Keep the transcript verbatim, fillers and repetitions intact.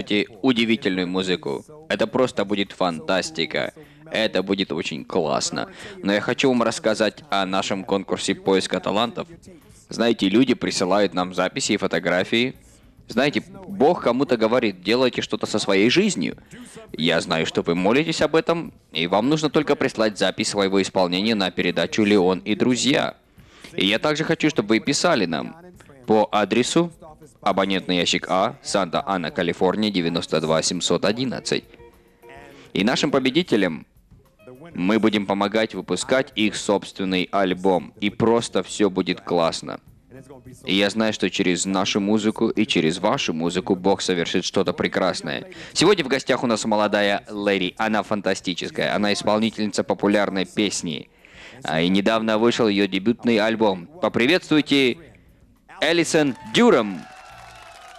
услышите удивительную музыку. Это просто будет фантастика. Это будет очень классно. Но я хочу вам рассказать о нашем конкурсе поиска талантов. Знаете, люди присылают нам записи и фотографии. Знаете, Бог кому-то говорит, делайте что-то со своей жизнью. Я знаю, что вы молитесь об этом, и вам нужно только прислать запись своего исполнения на передачу «Леон и друзья». И я также хочу, чтобы вы писали нам по адресу абонентный ящик А, Санта-Ана, Калифорния, девяносто два семьсот одиннадцать. И нашим победителям мы будем помогать выпускать их собственный альбом. И просто все будет классно. И я знаю, что через нашу музыку и через вашу музыку Бог совершит что-то прекрасное. Сегодня в гостях у нас молодая Лэри. Она фантастическая. Она исполнительница популярной песни. А, и недавно вышел ее дебютный альбом. Поприветствуйте Элисон Дюрам.